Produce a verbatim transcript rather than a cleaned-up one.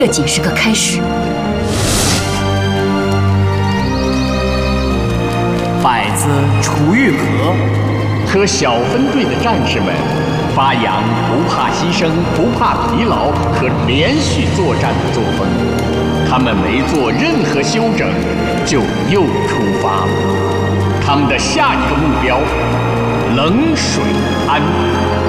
这仅是个开始。 百子楚玉河和小分队的战士们发扬不怕牺牲、不怕疲劳和连续作战的作风。他们没做任何休整，就又出发了。他们的下一个目标，冷水滩。